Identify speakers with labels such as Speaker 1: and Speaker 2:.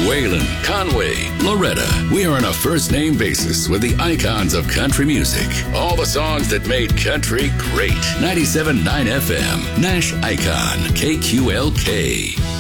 Speaker 1: Waylon, Conway, Loretta. We are on a first name basis with the icons of country music. All the songs that made country great. 97.9 FM, Nash Icon, KQLK.